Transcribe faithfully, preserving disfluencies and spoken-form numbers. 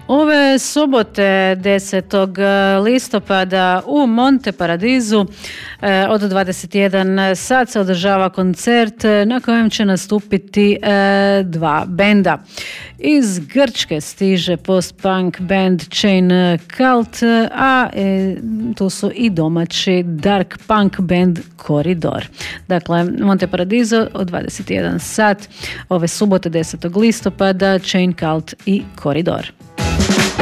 Ove subote desetog listopada u Monte Paradisu od dvadeset jedan sat se održava koncert na kojem će nastupiti dva benda. Iz Grčke stiže post-punk band Chain Cult, a tu su i domaći dark punk band Koridor. Dakle, Monte Paradiso od dvadeset jedan sat ove subote desetog listopada Chain Cult i Koridor.